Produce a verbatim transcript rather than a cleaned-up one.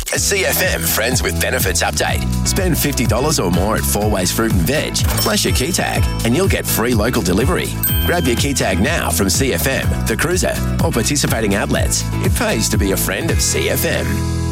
A C F M Friends with Benefits update. Spend fifty dollars or more at Four Ways Fruit and Veg. Flash your key tag and you'll get free local delivery. Grab your key tag now from C F M, The Cruiser, or participating outlets. It pays to be a friend of C F M.